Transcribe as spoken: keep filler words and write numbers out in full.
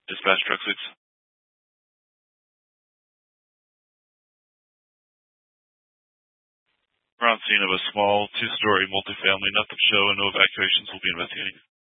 Dispatch Truck six. We're on scene of a small two-story multifamily. Nothing to show and no evacuations will be investigating.